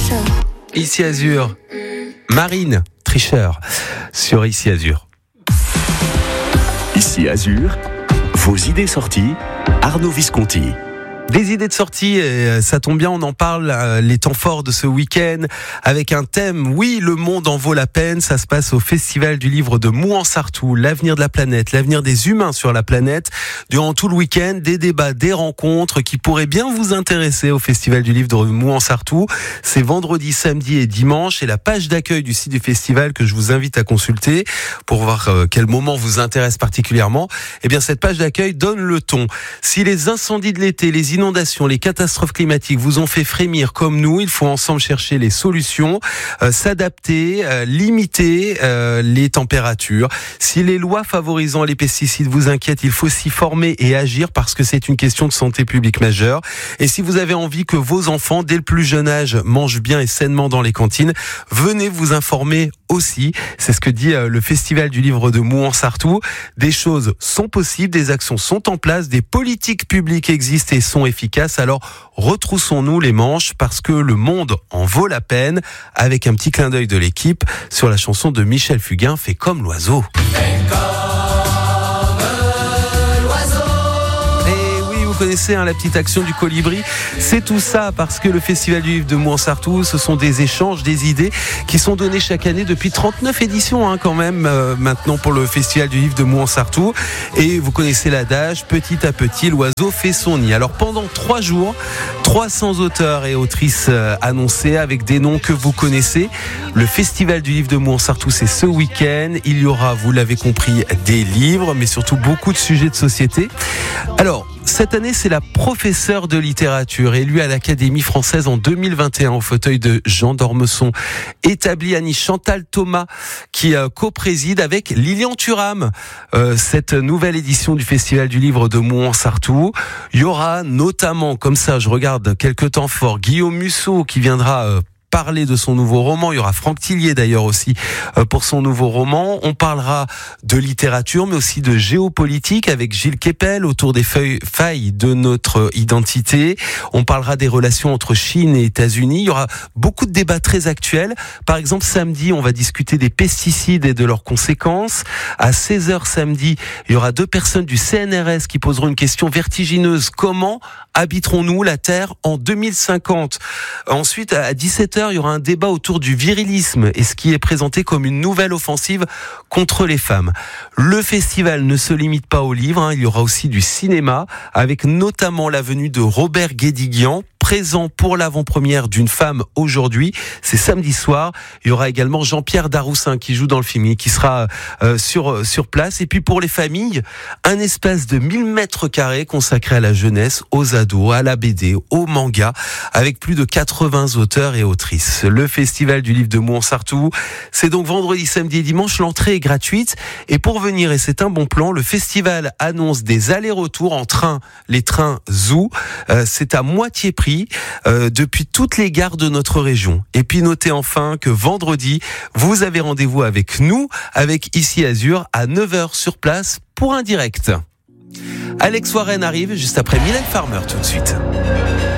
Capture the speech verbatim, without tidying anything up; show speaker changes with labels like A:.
A: Ici Azur, Marine, tricheur, sur Ici Azur.
B: Ici Azur, vos idées sorties, Arnaud Visconti.
A: Des idées de sortie, et ça tombe bien, on en parle, les temps forts de ce week-end, avec un thème, oui, le monde en vaut la peine. Ça se passe au Festival du livre de Mouans-Sartoux, l'avenir de la planète, l'avenir des humains sur la planète. Durant tout le week-end, des débats, des rencontres qui pourraient bien vous intéresser au Festival du livre de Mouans-Sartoux. C'est vendredi, samedi et dimanche, et la page d'accueil du site du festival que je vous invite à consulter pour voir quel moment vous intéresse particulièrement. Eh bien, cette page d'accueil donne le ton. Si les incendies de l'été, les inondations, les catastrophes climatiques vous ont fait frémir comme nous, il faut ensemble chercher les solutions, euh, s'adapter, euh, limiter euh, les températures. Si les lois favorisant les pesticides vous inquiètent, il faut s'y former et agir parce que c'est une question de santé publique majeure. Et si vous avez envie que vos enfants, dès le plus jeune âge, mangent bien et sainement dans les cantines, venez vous informer aussi. C'est ce que dit euh, le Festival du livre de Mouans-Sartoux. Des choses sont possibles, des actions sont en place, des politiques publiques existent et sont efficace. Alors retroussons-nous les manches parce que le monde en vaut la peine, avec un petit clin d'œil de l'équipe sur la chanson de Michel Fugain, Fais comme l'oiseau. Vous connaissez hein, la petite action du colibri, c'est tout ça parce que le Festival du livre de Mouans-Sartoux, ce sont des échanges, des idées qui sont données chaque année depuis trente-neuf éditions hein, quand même euh, maintenant pour le Festival du livre de Mouans-Sartoux. Et vous connaissez l'adage, petit à petit l'oiseau fait son nid. Alors pendant trois jours, trois cents auteurs et autrices euh, annoncés avec des noms que vous connaissez. Le Festival du livre de Mouans-Sartoux, c'est ce week-end. Il y aura, vous l'avez compris, des livres, mais surtout beaucoup de sujets de société. Alors, cette année, c'est la professeure de littérature élue à l'Académie française en deux mille vingt et un au fauteuil de Jean d'Ormesson, établie à Nice, Chantal Thomas, qui euh, co-préside avec Lilian Thuram euh, cette nouvelle édition du Festival du livre de Mouans-Sartoux. Il y aura notamment, comme ça, je regarde quelques temps forts, Guillaume Musso qui viendra euh, parler de son nouveau roman. Il y aura Franck Tillier d'ailleurs aussi euh, pour son nouveau roman. On parlera de littérature mais aussi de géopolitique avec Gilles Kepel autour des feuilles, failles de notre identité. On parlera des relations entre Chine et États-Unis. Il y aura beaucoup de débats très actuels. Par exemple, samedi, on va discuter des pesticides et de leurs conséquences. À seize heures samedi, il y aura deux personnes du C N R S qui poseront une question vertigineuse. Comment habiterons-nous la Terre en deux mille cinquante? Ensuite, à dix-sept heures, il y aura un débat autour du virilisme et ce qui est présenté comme une nouvelle offensive contre les femmes. Le festival ne se limite pas aux livres, hein, il y aura aussi du cinéma avec notamment la venue de Robert Guédiguian, présent pour l'avant-première d'une femme aujourd'hui. C'est samedi soir. Il y aura également Jean-Pierre Daroussin qui joue dans le film et qui sera euh, sur, sur place. Et puis pour les familles, un espace de mille mètres carrés consacré à la jeunesse, aux ados, à la B D, au manga, avec plus de quatre-vingts auteurs et autrices. Le Festival du livre de Mouans-Sartoux, c'est donc vendredi, samedi et dimanche. L'entrée est gratuite. Et pour venir, et c'est un bon plan, le festival annonce des allers-retours en train, les trains Zoo. Euh, c'est à moitié prix. Euh, depuis toutes les gares de notre région. Et puis notez enfin que vendredi, vous avez rendez-vous avec nous, avec Ici Azur, à neuf heures sur place pour un direct. Alex Warren arrive juste après Mylène Farmer tout de suite.